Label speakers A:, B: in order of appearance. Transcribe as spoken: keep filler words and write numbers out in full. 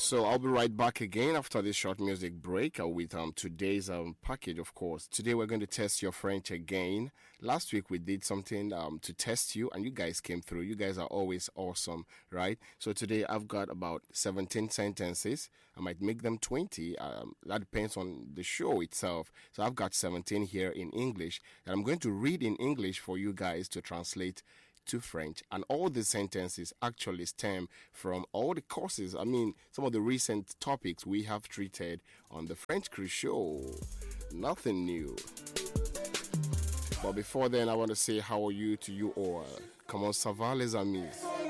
A: So I'll be right back again after this short music break uh, with um, today's um, package, of course. Today we're going to test your French again. Last week we did something um, to test you, and you guys came through. You guys are always awesome, right? So today I've got about seventeen sentences. I might make them twenty. Um, that depends on the show itself. So I've got seventeen here in English that I'm going to read in English for you guys to translate to French, and all the sentences actually stem from all the courses. I mean, some of the recent topics we have treated on the French Cruise Show. Nothing new. But before then, I want to say how are you to you all. Comment ça va, les amis?